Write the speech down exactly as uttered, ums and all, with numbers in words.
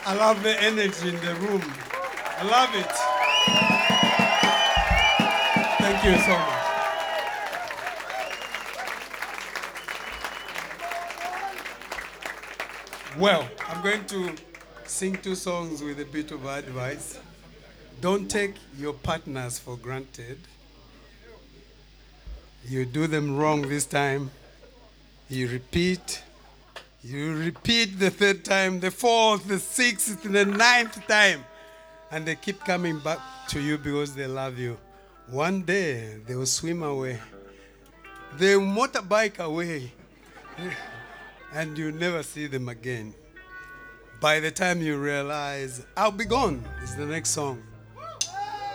I love the energy in the room. I love it. Thank you so much. Well, I'm going to sing two songs with a bit of advice. Don't take your partners for granted. You do them wrong this time. You repeat. You repeat the third time, the fourth, the sixth, the ninth time. And they keep coming back to you because they love you. One day, they will swim away. They will motorbike away. And you never see them again. By the time you realize, I'll be gone, is the next song.